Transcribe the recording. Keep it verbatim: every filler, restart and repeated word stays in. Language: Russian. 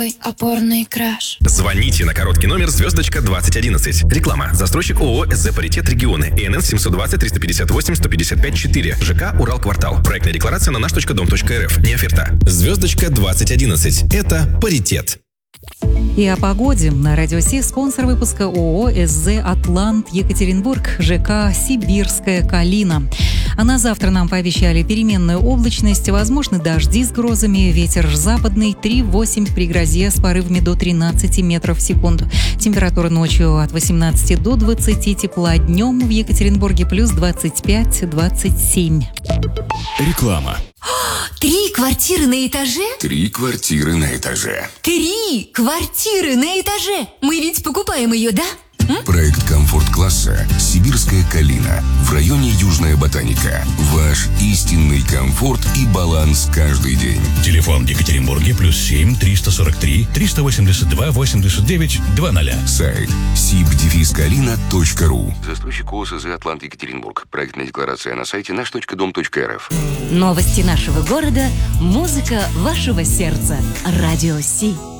Опорный краш. Звоните на короткий номер звездочка двадцать одиннадцать. Реклама. Застройщик ООО СЗ «Паритет Регионы». ИНН семьсот двадцать триста пятьдесят восемь сто пятьдесят пять четыре. ЖК «Уралквартал». Проектная декларация на наш точка дом точка РФ. Не оферта. Звездочка двадцать одиннадцать. Это «Паритет». И о погоде. На Радио Си спонсор выпуска ООО СЗ «Атлант» Екатеринбург, ЖК «Сибирская Калина». А на завтра нам пообещали переменную облачность, возможны дожди с грозами, ветер западный три-восемь при грозе с порывами до тринадцати метров в секунду. Температура ночью от восемнадцати до двадцати, тепла днем в Екатеринбурге плюс двадцать пять - двадцать семь. Реклама. Три квартиры на этаже? Три квартиры на этаже. Три квартиры на этаже! Мы ведь покупаем ее, да? М? Проект комфорт-класса «Сибирская Калина» в районе Южная Ботаника. Ваш истинный комфорт и баланс каждый день. Телефон в Екатеринбурге плюс семь триста сорок три триста восемьдесят два восемьдесят девять двадцать. Сайт сиб дефис калина точка ру. Застройщик ООО СЗ «Атлант» Екатеринбург. Проектная декларация на сайте наш точка дом точка РФ. Новости нашего города, музыка вашего сердца. Радио Си.